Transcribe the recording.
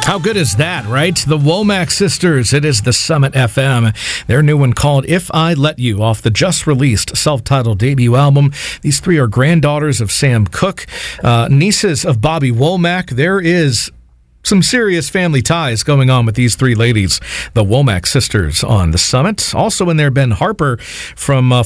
How good is that, right? The Womack Sisters. It is the Summit FM. Their new one called If I Let You, off the just-released self-titled debut album. These three are granddaughters of Sam Cooke, nieces of Bobby Womack. There is some serious family ties going on with these three ladies, the Womack Sisters, on the Summit. Also in there, Ben Harper from